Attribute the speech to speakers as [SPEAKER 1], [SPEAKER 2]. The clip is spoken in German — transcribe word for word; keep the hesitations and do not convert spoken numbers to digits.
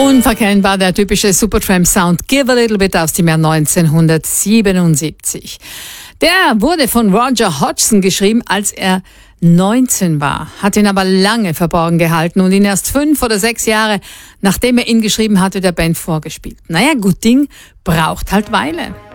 [SPEAKER 1] Unverkennbar der typische Supertramp-Sound Give a Little Bit aus dem Jahr neunzehnhundertsiebenundsiebzig. Der wurde von Roger Hodgson geschrieben, als er neunzehn war, hat ihn aber lange verborgen gehalten und ihn erst fünf oder sechs Jahre, nachdem er ihn geschrieben hatte, der Band vorgespielt. Naja, gut Ding braucht halt Weile.